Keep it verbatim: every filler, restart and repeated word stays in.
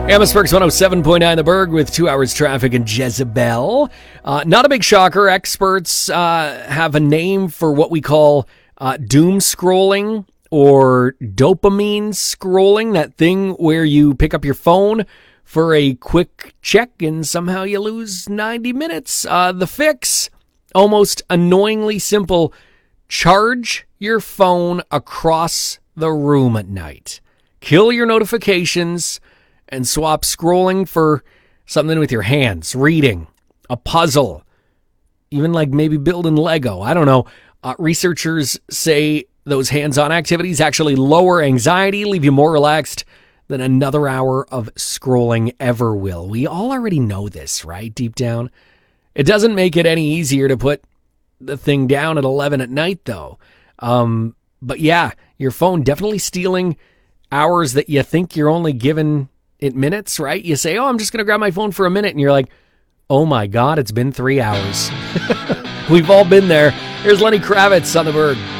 Amherstburg's one oh seven point nine The Berg with two hours traffic and Jezebel. Uh, not a big shocker. Experts uh, have a name for what we call uh, doom scrolling or dopamine scrolling, that thing where you pick up your phone for a quick check and somehow you lose ninety minutes. Uh, the fix, almost annoyingly simple. Charge your phone across the room at night. Kill your notifications and swap scrolling for something with your hands, reading, a puzzle, even like maybe building Lego. I don't know. Uh, researchers say those hands-on activities actually lower anxiety, leave you more relaxed than another hour of scrolling ever will. We all already know this, right? Deep down. It doesn't make it any easier to put the thing down at eleven at night, though. Um, but yeah, your phone definitely stealing hours that you think you're only given it minutes, right? You say, oh, I'm just going to grab my phone for a minute. And you're like, oh my God, it's been three hours. We've all been there. Here's Lenny Kravitz on The Berg.